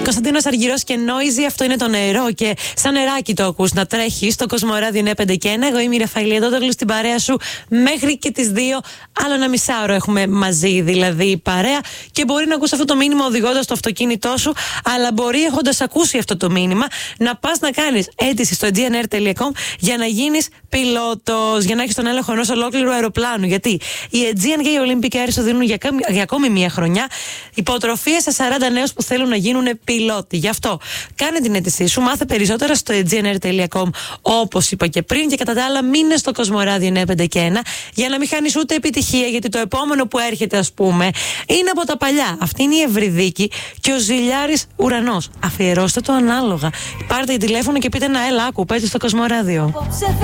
Κωνσταντίνος Αργυρός και Noisy, αυτό είναι το νερό. Και σαν νεράκι το ακούς να τρέχει στο Κοσμοράδιο 951. Εγώ είμαι η Ραφαήλ Αντώτογλου στην παρέα σου μέχρι και τις 2. Άλλο ένα μισάωρο έχουμε μαζί, δηλαδή παρέα. Και μπορεί να ακούς αυτό το μήνυμα οδηγώντας το αυτοκίνητό σου, αλλά μπορεί έχοντας ακούσει αυτό το μήνυμα να πας να κάνεις αίτηση στο gnr.com για να γίνεις πιλότος, για να έχεις τον έλεγχο ενός ολόκληρου αεροπλάνου. Γιατί η Aegean και η Olympic Air σου δίνουν για ακόμη μία χρονιά υποτροφίες σε 40 νέους που θέλουν να γίνουν πιλότοι. Γι' αυτό κάνε την αίτησή σου, μάθε περισσότερα στο gnr.com όπως είπα και πριν, και κατά τα άλλα μείνε στο Κοσμοράδιο 951 για να μην χάνεις ούτε επιτυχία, γιατί το επόμενο που έρχεται, ας πούμε, είναι από τα παλιά. Αυτή είναι η Ευρυδίκη και ο Ζηλιάρης Ουρανός. Αφιερώστε το ανάλογα. Πάρτε τηλέφωνο και πείτε να έλα, άκου, παίζει στο Κοσμοράδιο.